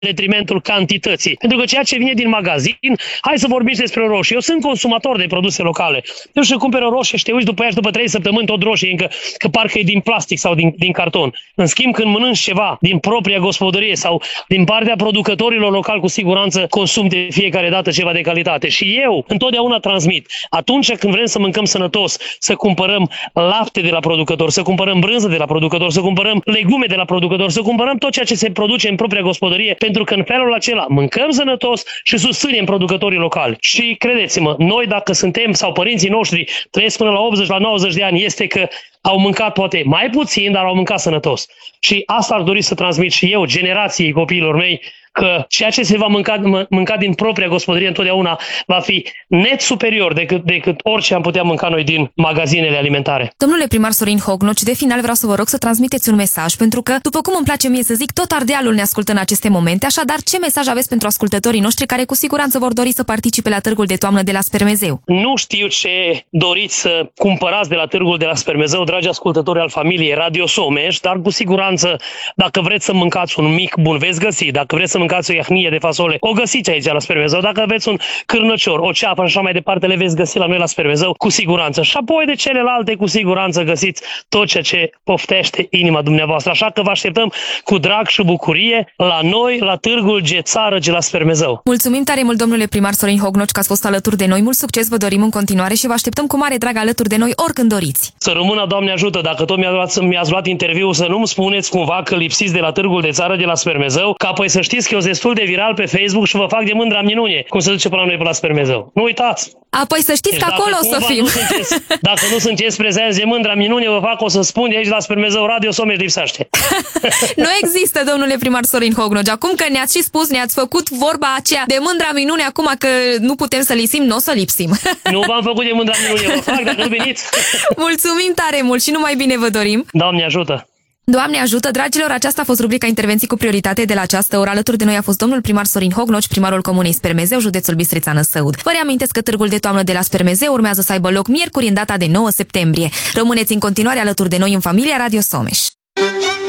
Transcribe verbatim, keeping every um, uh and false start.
detrimentul cantității. Pentru că ceea ce vine din magazin, hai să vorbim despre roșii. Eu sunt consumator de produse locale. Eu și cumpăr o roșie și te uiți după ea și după trei săptămâni tot roșie, încă că parcă e din plastic sau din, din carton. În schimb, când mănânci ceva din propria gospodărie sau din partea producătorilor locali, cu siguranță consum de fiecare dată ceva de calitate. Și eu întotdeauna transmit. Atunci când vrem să mâncăm sănătos, să cumpărăm lapte de la producător, să cumpărăm brânză de la producător, să cumpărăm legume de la producător, să cumpărăm tot ceea ce se produce în propria gospodărie, pentru că în felul acela mâncăm sănătos și susținem producătorii locali. Și credeți-mă, noi dacă suntem sau părinții noștri trăiesc până la optzeci la nouăzeci de ani, este că au mâncat poate mai puțin, dar au mâncat sănătos. Și asta ar dori să transmit și eu generației copiilor mei, că ceea ce se va mânca, mânca din propria gospodărie întotdeauna va fi net superior decât, decât orice am putea mânca noi din magazinele alimentare. Domnule primar Sorin Hognoci, de final vreau să vă rog să transmiteți un mesaj, pentru că, după cum îmi place mie să zic, tot Ardealul ne ascultă în aceste momente, așadar ce mesaj aveți pentru ascultătorii noștri care cu siguranță vor dori să participe la târgul de toamnă de la Spermezeu? Nu știu ce doriți să cumpărați de la târgul de la Spermezeu, dragi ascultători al familiei Radio Someș, dar cu siguranță, dacă vreți să mâncați un mic bun, veți găsi. Dacă vreți să mâncați o iahnie de fasole, o găsiți aici la Spermezeu. Dacă aveți un cârnăcior, o ceapă și așa mai departe, le veți găsi la noi la Spermezeu, cu siguranță. Și apoi de celelalte, cu siguranță găsiți tot ceea ce poftește inima dumneavoastră. Așa că vă așteptăm cu drag și bucurie la noi, la târgul Gețară de la Spermezeu. Mulțumim tare mult, domnule primar Sorin Hognoci, că ați fost alături de noi. Mult succes vă dorim în continuare și vă așteptăm cu mare drag alături de noi oricând doriți. Să rămână, Doamne ajută, dacă tot mi-ați luat, mi-ați luat interviu, să nu-mi spuneți cumva că lipsiți de la târgul de țară de la Spermezeu, ca apoi să știți că eu sunt destul de viral pe Facebook și vă fac de mândra minune, cum se duce pe la noi pe la Spermezeu. Nu uitați! Apoi să știți deci că acolo o să fim. Nu sunteți, dacă nu sunteți prezenți de mândra minune, vă fac o să spun de aici la Spermezeu Radio Someș lipsește. Nu există, domnule primar Sorin Hognoci. Acum că ne-ați și spus, ne-ați făcut vorba aceea de mândra minune, acum că nu putem să lipsim, nu o să lipsim. Nu v-am făcut de mândra minune, vă fac dacă nu veniți. Mulțumim tare mult și numai bine vă dorim. Doamne ajută! Doamne ajută, dragilor, aceasta a fost rubrica Intervenții cu prioritate de la această oră. Alături de noi a fost domnul primar Sorin Hognoci, primarul Comunei Spermezeu, județul Bistrița-Năsăud. Vă reamintesc că târgul de toamnă de la Spermezeu urmează să aibă loc miercuri în data de nouă septembrie. Rămâneți în continuare alături de noi în familia Radio Someș.